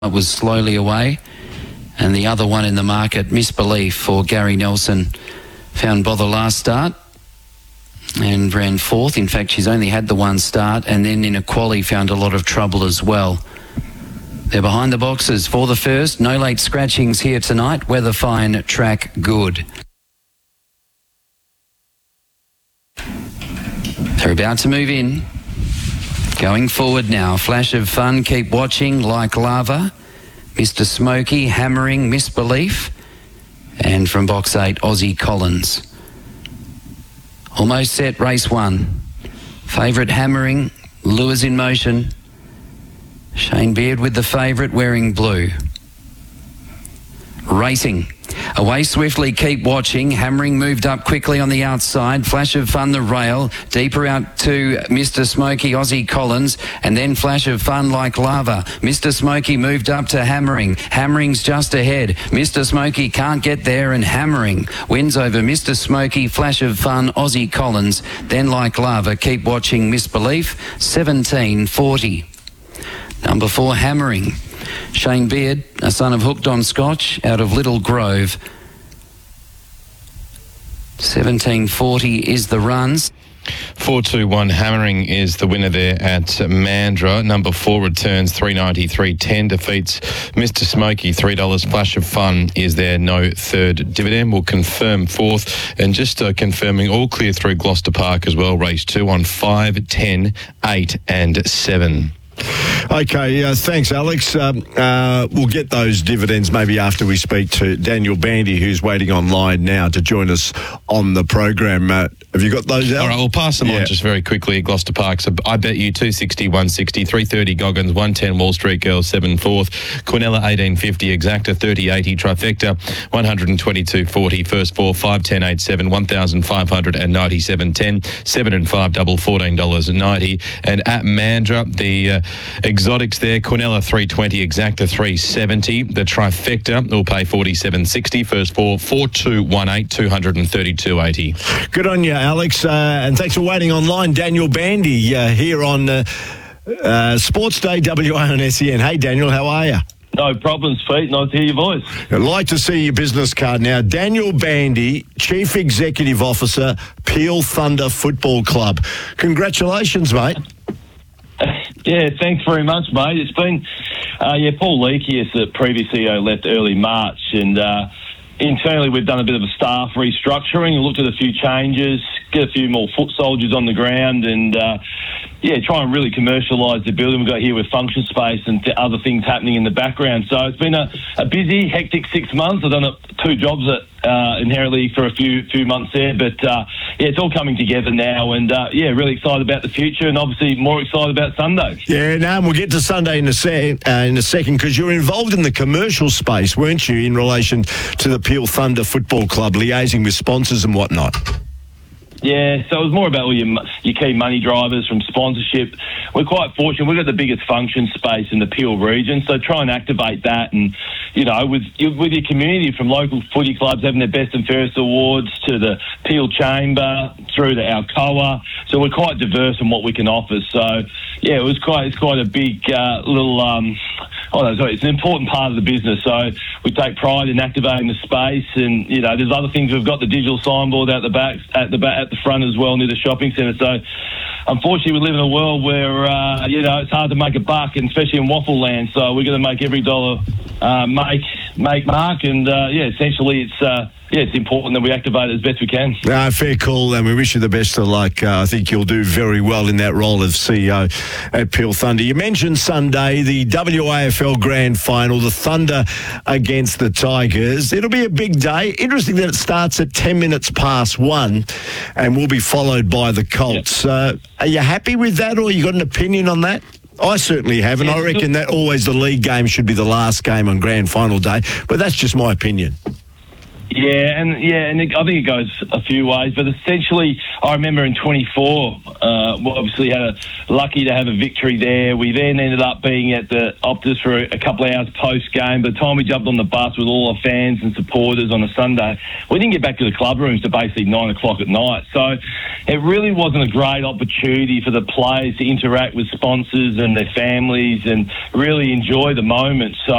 It was slowly away. And the other one in the market, Misbelief for Gary Nelson, found bother last start and ran fourth. In fact, she's only had the one start, and then in a quali found a lot of trouble as well. They're behind the boxes for the first. No late scratchings here tonight. Weather fine, track good. They're about to move in. Going forward now. Flash of Fun, Keep Watching, Like Lava. Mr. Smoky, Hammering, Misbelief. And from box 8, Aussie Collins. Almost set, race 1. Favourite Hammering, Lures in motion. Shane Beard with the favourite, wearing blue. Racing. Away swiftly, Keep Watching. Hammering moved up quickly on the outside. Flash of Fun, the rail. Deeper out to Mr. Smoky, Aussie Collins. And then Flash of Fun, Like Lava. Mr. Smoky moved up to Hammering. Hammering's just ahead. Mr. Smoky can't get there, and Hammering wins over Mr. Smoky, Flash of Fun, Aussie Collins. Then Like Lava, Keep Watching, Misbelief. 17.40. Number 4, Hammering. Shane Beard, a son of Hooked on Scotch, out of Little Grove. 17.40 is the runs. 421 Hammering is the winner there at Mandurah. Number 4 returns 393.10, defeats Mr. Smoky $3. Flash of Fun is there, no third dividend. We'll confirm 4th, and just confirming all clear through Gloucester Park as well. Race 2 on 5, 10, 8 and 7. Okay, thanks, Alex. We'll get those dividends maybe after we speak to Daniel Bandy, who's waiting online now to join us on the program. Have you got those out? All right, we'll pass them on just very quickly at Gloucester Park. So I bet you 260, 160, 330 Goggins, 110 Wall Street Girls, 7 4th. Quinella 1850, Exacta 3080, Trifecta 122.40, first 4, 5, 10, 8, 7, 1,597 10, 7 and 5 double $14.90. And at Mandurah, the exotics there, Quinella 320, Exacta 370. The Trifecta will pay 47.60. First 4, 4218, 232.80. Good on you, Alex. And thanks for waiting online. Daniel Bandy here on Sports Day WA on SEN. Hey, Daniel, how are you? No problems, Pete. Nice to hear your voice. I'd like to see your business card now. Daniel Bandy, Chief Executive Officer, Peel Thunder Football Club. Congratulations, mate. Yeah, thanks very much, mate. It's been, Paul Leakius, the previous CEO, left early March, and internally we've done a bit of a staff restructuring and looked at a few changes, get a few more foot soldiers on the ground, and try and really commercialise the building we've got here with function space and other things happening in the background. So it's been a busy, hectic 6 months. I've done 2 jobs inherently for a few months there, but it's all coming together now, and really excited about the future, and obviously more excited about Sunday. Yeah, no, and we'll get to Sunday in a second, because you're involved in the commercial space, weren't you, in relation to the Peel Thunder Football Club, liaising with sponsors and whatnot? Yeah, so it was more about all your key money drivers from sponsorship. We're quite fortunate. We've got the biggest function space in the Peel region, so try and activate that. And, with your community, from local footy clubs having their best and fairest awards to the Peel Chamber through to Alcoa. So we're quite diverse in what we can offer. So, it's quite a big it's an important part of the business. So we take pride in activating the space, and there's other things. We've got the digital signboard at the front as well, near the shopping centre. So unfortunately, we live in a world where it's hard to make a buck, and especially in waffle land. So we're going to make every dollar make mark, and essentially it's important that we activate it as best we can. Fair call, and we wish you the best of luck. I think you'll do very well in that role of CEO at Peel Thunder. You mentioned Sunday, the WAFL Grand Final, the Thunder against the Tigers. It'll be a big day. Interesting that it starts at 10 minutes past 1 and will be followed by the Colts. Yep. Are you happy with that, or you got an opinion on that? I certainly have, and I reckon that always the league game should be the last game on Grand Final day, but that's just my opinion. Yeah, and I think it goes a few ways, but essentially, I remember in 24, we obviously lucky to have a victory there. We then ended up being at the Optus for a couple of hours post-game. By the time we jumped on the bus with all our fans and supporters on a Sunday, we didn't get back to the club rooms to basically 9 o'clock at night. So it really wasn't a great opportunity for the players to interact with sponsors and their families and really enjoy the moment. So